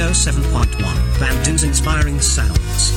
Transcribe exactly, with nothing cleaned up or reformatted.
oh seven point one. Van Dune's inspiring sounds.